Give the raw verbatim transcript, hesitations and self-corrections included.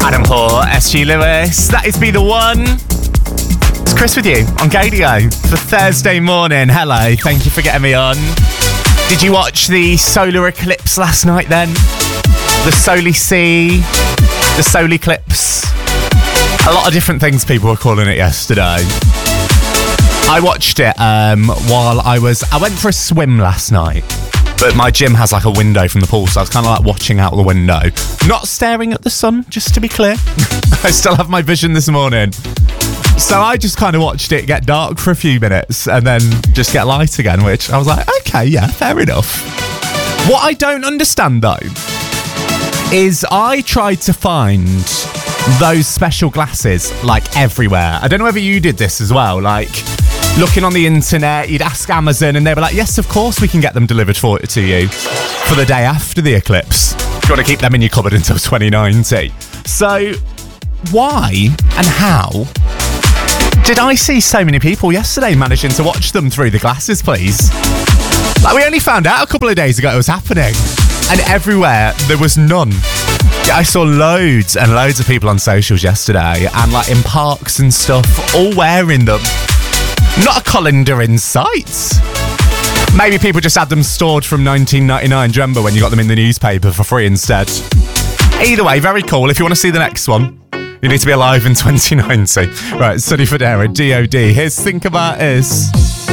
Adam Paul, S G Lewis, that is Be The One. It's Chris with you on Gadio for Thursday morning. Hello, thank you for getting me on. Did you watch the solar eclipse last night then? The Soli C, the solar eclipse. A lot of different things people were calling it yesterday. I watched it um, while I was... I went for a swim last night. But my gym has like a window from the pool, so I was kind of like watching out the window. Not staring at the sun, just to be clear. I still have my vision this morning. So I just kind of watched it get dark for a few minutes and then just get light again, which I was like, okay, yeah, fair enough. What I don't understand, though, is I tried to find those special glasses, like, everywhere. I don't know whether you did this as well, like... Looking on the internet, you'd ask Amazon and they were like, yes, of course we can get them delivered for to you for the day after the eclipse. You want to keep them in your cupboard until twenty ninety. So why and how did I see so many people yesterday managing to watch them through the glasses, please? Like, we only found out a couple of days ago it was happening, and everywhere there was none. I saw loads and loads of people on socials yesterday and like in parks and stuff all wearing them. Not a colander in sight. Maybe people just had them stored from nineteen ninety-nine. Do you remember when you got them in the newspaper for free instead? Either way, very cool. If you want to see the next one, you need to be alive in twenty ninety. Right, Sonny Fodera, D O D. Here's Think About Us.